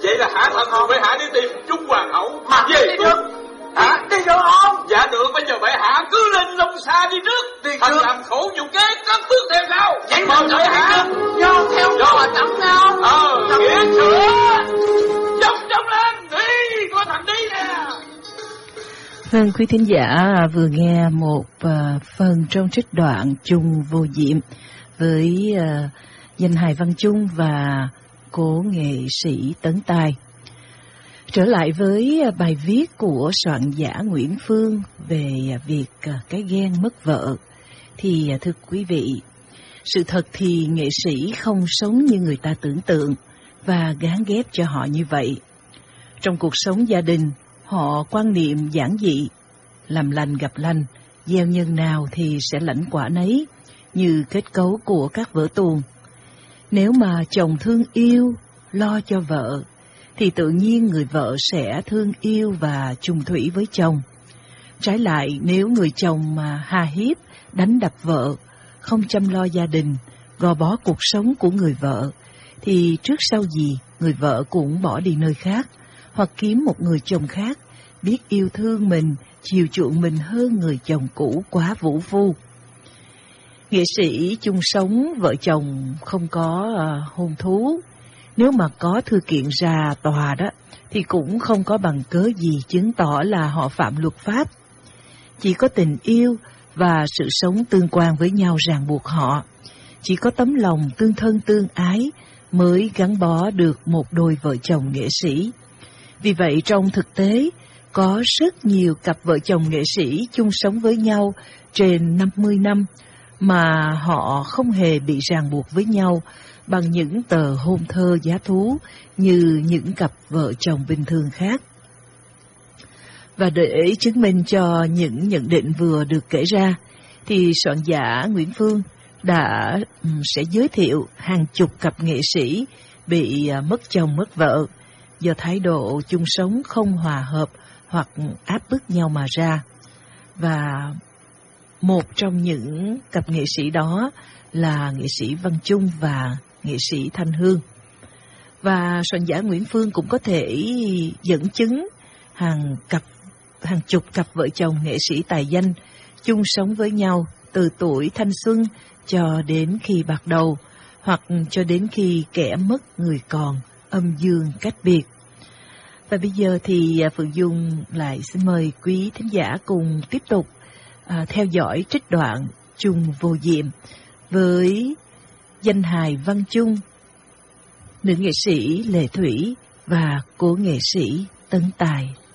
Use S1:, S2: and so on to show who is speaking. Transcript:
S1: Vậy là Hạ thần cùng bệ hạ đi tìm Trung hoàng hậu
S2: mà
S1: về
S2: đi được.
S1: Hả?
S2: Đi được không?
S1: Dạ được, bây giờ bệ hạ cứ lên Long Sa đi trước. Thần làm khổ nhục kế các bước theo sau.
S2: Vậy mà bệ hạ do theo đó mà chậm nào.
S1: Nghĩa sửa Dông lên đi, có thằng đi nè.
S3: Vâng, quý thính giả vừa nghe một phần trong trích đoạn Chung Vô Diệm với danh hài Văn Chung và cố nghệ sĩ Tấn Tài. Trở lại với bài viết của soạn giả Nguyễn Phương về việc cái ghen mất vợ, thì thưa quý vị, sự thật thì nghệ sĩ không sống như người ta tưởng tượng và gán ghép cho họ như vậy. Trong cuộc sống gia đình, họ quan niệm giản dị, làm lành gặp lành, gieo nhân nào thì sẽ lãnh quả nấy, như kết cấu của các vở tuồng. Nếu mà chồng thương yêu, lo cho vợ, thì tự nhiên người vợ sẽ thương yêu và chung thủy với chồng. Trái lại, nếu người chồng mà hà hiếp, đánh đập vợ, không chăm lo gia đình, gò bó cuộc sống của người vợ, thì trước sau gì người vợ cũng bỏ đi nơi khác, hoặc kiếm một người chồng khác, biết yêu thương mình, chiều chuộng mình hơn người chồng cũ quá vũ phu. Nghệ sĩ chung sống vợ chồng không có hôn thú, nếu mà có thư kiện ra tòa đó, thì cũng không có bằng cớ gì chứng tỏ là họ phạm luật pháp. Chỉ có tình yêu và sự sống tương quan với nhau ràng buộc họ. Chỉ có tấm lòng tương thân tương ái mới gắn bó được một đôi vợ chồng nghệ sĩ. Vì vậy trong thực tế, có rất nhiều cặp vợ chồng nghệ sĩ chung sống với nhau trên 50 năm mà họ không hề bị ràng buộc với nhau bằng những tờ hôn thơ giá thú như những cặp vợ chồng bình thường khác. Và để chứng minh cho những nhận định vừa được kể ra, thì soạn giả Nguyễn Phương sẽ giới thiệu hàng chục cặp nghệ sĩ bị mất chồng mất vợ do thái độ chung sống không hòa hợp hoặc áp bức nhau mà ra. Và một trong những cặp nghệ sĩ đó là nghệ sĩ Văn Chung và nghệ sĩ Thanh Hương. Và soạn giả Nguyễn Phương cũng có thể dẫn chứng hàng chục cặp vợ chồng nghệ sĩ tài danh chung sống với nhau từ tuổi thanh xuân cho đến khi bạc đầu, hoặc cho đến khi kẻ mất người còn, âm dương cách biệt. Và bây giờ thì Phượng Dung lại xin mời quý thính giả cùng tiếp tục theo dõi trích đoạn Chung Vô Diệm với danh hài Văn Chung, nữ nghệ sĩ Lệ Thủy và cố nghệ sĩ Tấn Tài.